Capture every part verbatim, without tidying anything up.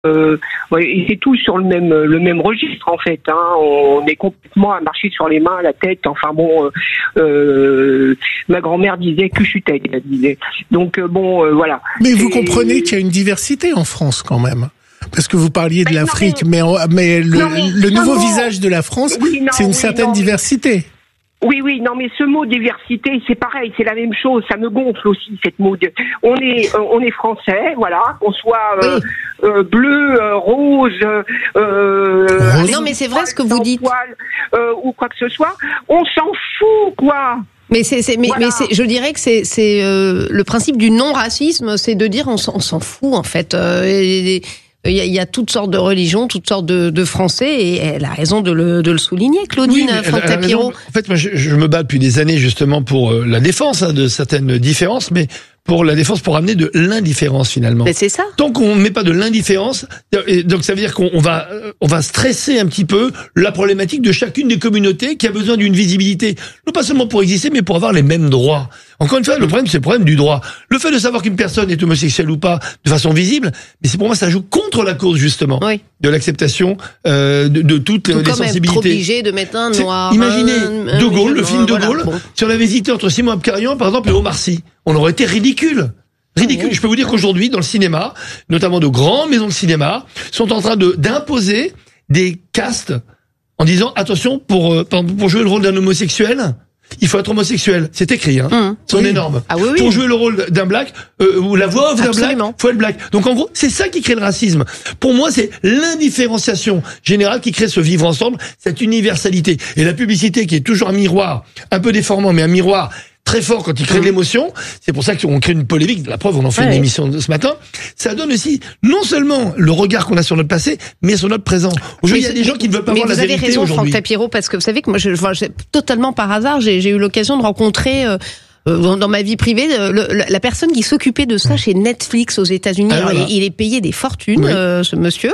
Euh, ouais, c'est tout sur le même le même registre en fait. Hein. On est complètement à marcher sur les mains, à la tête. Enfin bon, euh, euh, ma grand-mère disait que je suis tête, elle disait. Donc euh, bon, euh, voilà. Mais vous comprenez qu'il y a une diversité en France quand même. Parce que vous parliez de l'Afrique, mais, mais le, non, mais le nouveau non, visage de la France, oui, non, c'est une oui, certaine non, diversité. Oui, oui, non, mais ce mot diversité, c'est pareil, c'est la même chose. Ça me gonfle aussi cette mot. De... On est, euh, on est français, voilà, qu'on soit euh, oui. euh, bleu, euh, rose, euh, Rose. Non, mais c'est vrai ce que vous dites. Poil, euh, ou quoi que ce soit. On s'en fout, quoi. Mais c'est, c'est mais, Voilà. mais c'est, je dirais que c'est, c'est euh, le principe du non-racisme, c'est de dire on s'en, on s'en fout en fait. Euh, et, et, Il y, a, il y a toutes sortes de religions, toutes sortes de, de Français, et elle a raison de le, de le souligner, Claudine Oui, Franck-Tapiro. En fait, moi, je, je me bats depuis des années justement pour la défense hein, de certaines différences, mais pour la défense, pour amener de l'indifférence finalement. Mais c'est ça. Tant qu'on ne met pas de l'indifférence, et donc ça veut dire qu'on on va, on va stresser un petit peu la problématique de chacune des communautés qui a besoin d'une visibilité, non pas seulement pour exister, mais pour avoir les mêmes droits. Encore une fois, le problème, c'est le problème du droit. Le fait de savoir qu'une personne est homosexuelle ou pas, de façon visible, mais c'est pour moi, ça joue contre la cause justement Oui. de l'acceptation euh, de, de toutes Tout les comme sensibilités. être obligé de mettre un noir. Imaginez un, un De Gaulle, le film de voilà, Gaulle, bon. si on avait hésité entre Simon Abkarian, par exemple, et Omar Sy, on aurait été ridicule. Ridicule. Je peux vous dire qu'aujourd'hui, dans le cinéma, notamment de grandes maisons de cinéma, sont en train de d'imposer des castes en disant attention pour euh, pour jouer le rôle d'un homosexuel, il faut être homosexuel. C'est écrit, hein. Mmh. C'est Oui. énorme. Ah oui, oui. Pour jouer le rôle d'un black euh, ou la voix off d'un black, Absolument. faut être black. Donc en gros, c'est ça qui crée le racisme. Pour moi, c'est l'indifférenciation générale qui crée ce vivre ensemble, cette universalité. Et la publicité qui est toujours un miroir, un peu déformant, mais un miroir très fort quand il crée de l'émotion. C'est pour ça qu'on crée une polémique. La preuve, on en fait Ouais. une émission de ce matin. Ça donne aussi non seulement le regard qu'on a sur notre passé, mais sur notre présent. Aujourd'hui, il y a des gens qui ne veulent pas mais voir la vous avez vérité raison, aujourd'hui. Franck Tapiro, parce que vous savez que moi, je, je, je, totalement par hasard, j'ai, j'ai eu l'occasion de rencontrer euh, dans, dans ma vie privée euh, le, le, la personne qui s'occupait de ça chez Netflix aux États-Unis. Ah, Alors, voilà. il, il est payé des fortunes, Oui. euh, ce monsieur.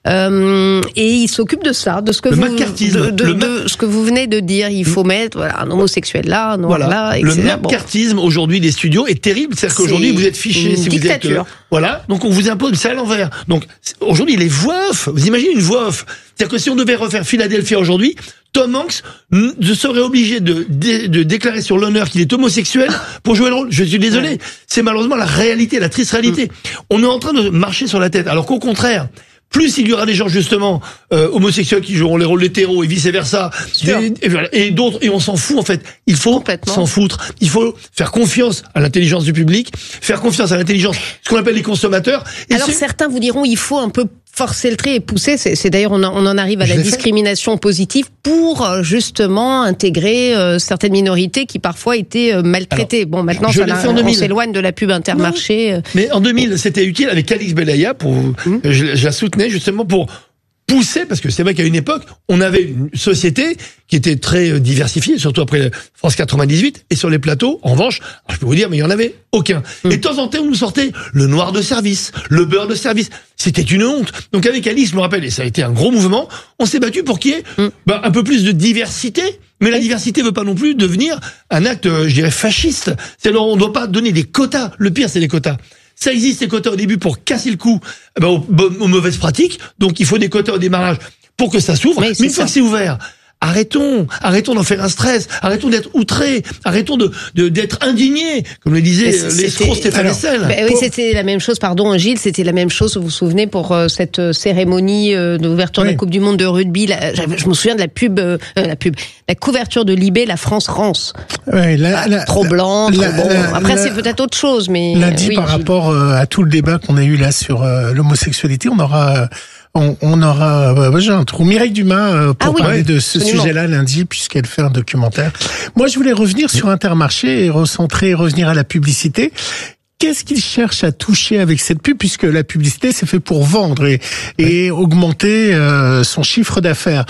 Euh, et il s'occupe de ça, de ce que Le vous, macartisme. de, de, Le de ce que vous venez de dire. Il faut mettre voilà, un homosexuel là, un noir Voilà. là, et Le cetera. Bon. macartisme aujourd'hui des studios est terrible. C'est-à-dire C'est qu'aujourd'hui vous êtes fiché une si dictature. vous êtes euh, voilà. Donc on vous impose, c'est à l'envers. Donc aujourd'hui les voix off. Vous imaginez une voix off. C'est-à-dire que si on devait refaire Philadelphia aujourd'hui, Tom Hanks n- serait obligé de, de, de déclarer sur l'honneur qu'il est homosexuel pour jouer le rôle. Je suis désolé. Ouais. C'est malheureusement la réalité, la triste réalité. Mm. On est en train de marcher sur la tête. Alors qu'au contraire, plus il y aura des gens justement euh, homosexuels qui joueront les rôles d'hétéros et vice versa, des, et, voilà, et d'autres, et on s'en fout en fait. Il faut s'en foutre. Il faut faire confiance à l'intelligence du public, faire confiance à l'intelligence, ce qu'on appelle les consommateurs. Et Alors c'est... certains vous diront il faut un peu forcer le trait et pousser. C'est, c'est d'ailleurs on en, on en arrive à Je la l'ai fait. discrimination positive pour justement intégrer euh, certaines minorités qui parfois étaient euh, maltraitées. Alors, bon maintenant je ça l'ai n'a- fait en on deux mille. s'éloigne de la pub Intermarché. euh. Mais en deux mille, c'était utile avec Alix Belaya pour, Mmh. je, je la soutenais justement pour pousser, parce que c'est vrai qu'à une époque, on avait une société qui était très euh, diversifiée, surtout après France quatre-vingt-dix-huit, et sur les plateaux, en revanche, alors je peux vous dire, mais il y en avait aucun. Mmh. Et de temps en temps, on nous sortait le noir de service, le beurre de service. C'était une honte. Donc avec Alice, je me rappelle, et ça a été un gros mouvement, on s'est battu pour qu'il y ait Mmh. bah, un peu plus de diversité. Mais la diversité veut pas non plus devenir un acte, euh, je dirais, fasciste. C'est alors on ne doit pas donner des quotas. Le pire, c'est les quotas. Ça existe, les quotas au début pour casser le cou eh ben, aux, aux mauvaises pratiques. Donc il faut des quotas au démarrage pour que ça s'ouvre. Oui, Mais c'est une fois ça. que c'est ouvert, arrêtons, arrêtons d'en faire un stress, arrêtons d'être outrés, arrêtons de, de d'être indignés, comme le disait Mais euh, c'était- l'escroc Stéphane alors, Hessel. Ben oui, Pour- c'était la même chose, pardon Gilles, c'était la même chose, vous vous souvenez, pour euh, cette euh, cérémonie euh, d'ouverture de Oui. la Coupe du Monde de rugby, la- j'avais- je me souviens de la pub, euh, euh, la pub, la couverture de Libé, la France rance. Ouais, la, la, Trop blanc, la- trop bon. la- Après la- c'est peut-être autre chose, mais... Lundi, oui, par Gilles. rapport euh, à tout le débat qu'on a eu là sur euh, l'homosexualité, on aura, euh, on, on aura, euh, j'ai un trou. Mireille Dumas euh, pour Ah oui, parler ouais, de ce absolument. sujet-là lundi, puisqu'elle fait un documentaire. Moi, je voulais revenir sur Intermarché et recentrer, revenir à la publicité. Qu'est-ce qu'il cherche à toucher avec cette pub, puisque la publicité c'est fait pour vendre et, et augmenter euh, son chiffre d'affaires.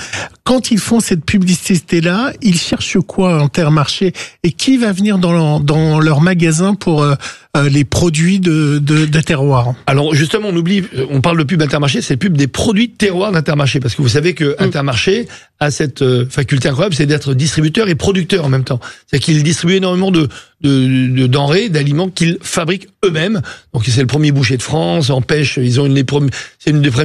quand ils font cette publicité-là, ils cherchent quoi, Intermarché? Et qui va venir dans leur, dans leur magasin pour euh, euh, les produits de, de, de terroir? Alors justement, on oublie, on parle de pub Intermarché, c'est pub des produits de terroir d'Intermarché, parce que vous savez que Intermarché a cette euh, faculté incroyable, c'est d'être distributeur et producteur en même temps. C'est qu'il distribue énormément de, de, de denrées, d'aliments qu'ils fabriquent eux-mêmes. Donc c'est le premier boucher de France, en pêche, ils ont une des premières, c'est une des premières